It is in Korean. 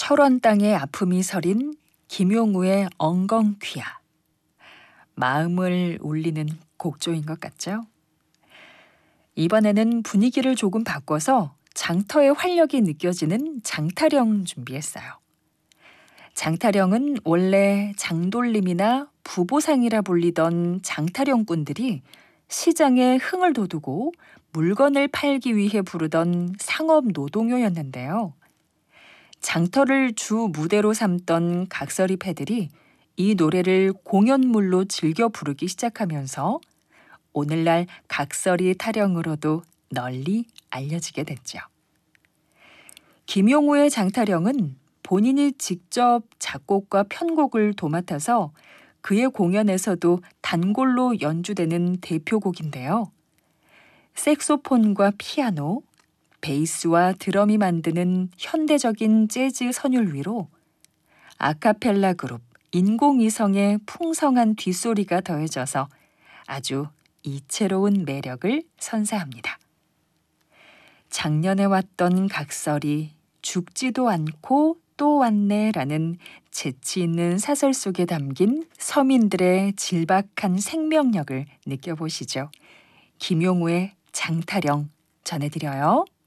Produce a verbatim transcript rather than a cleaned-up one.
철원 땅에 아픔이 서린 김용우의 엉겅퀴야. 마음을 울리는 곡조인 것 같죠? 이번에는 분위기를 조금 바꿔서 장터의 활력이 느껴지는 장타령 준비했어요. 장타령은 원래 장돌림이나 부보상이라 불리던 장타령꾼들이 시장에 흥을 돋우고 물건을 팔기 위해 부르던 상업 노동요였는데요. 장터를 주 무대로 삼던 각설이 패들이 이 노래를 공연물로 즐겨 부르기 시작하면서 오늘날 각설이 타령으로도 널리 알려지게 됐죠. 김용우의 장타령은 본인이 직접 작곡과 편곡을 도맡아서 그의 공연에서도 단골로 연주되는 대표곡인데요. 색소폰과 피아노, 베이스와 드럼이 만드는 현대적인 재즈 선율 위로 아카펠라 그룹 인공위성의 풍성한 뒷소리가 더해져서 아주 이채로운 매력을 선사합니다. 작년에 왔던 각설이 죽지도 않고 또 왔네라는 재치 있는 사설 속에 담긴 서민들의 질박한 생명력을 느껴보시죠. 김용우의 장타령 전해드려요.